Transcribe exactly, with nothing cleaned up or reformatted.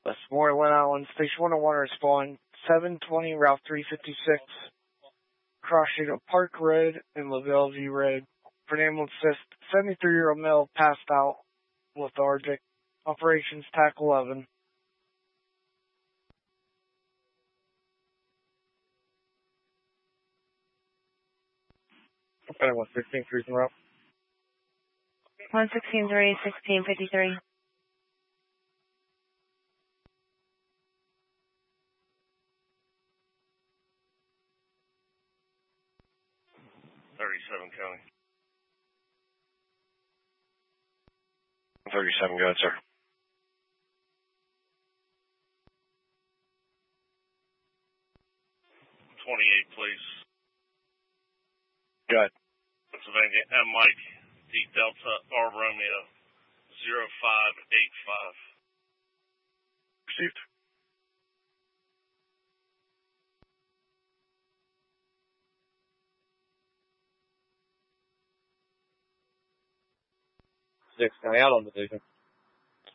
Westmoreland Island, Station one oh one, respond seven twenty, Route three fifty-six, crossing of Park Road and LaVelle View Road. For an ambulance assist, seventy-three-year-old male passed out, lethargic. Operations T A C eleven. Okay, one sixteen, cruising route. one sixteen three, sixteen fifty-three. thirty-seven County. thirty-seven, go ahead, sir. twenty-eight, please. Go ahead. Pennsylvania, M. Mike, D. Delta, R. Romeo, zero five eight five. Received. Six, County out on the station.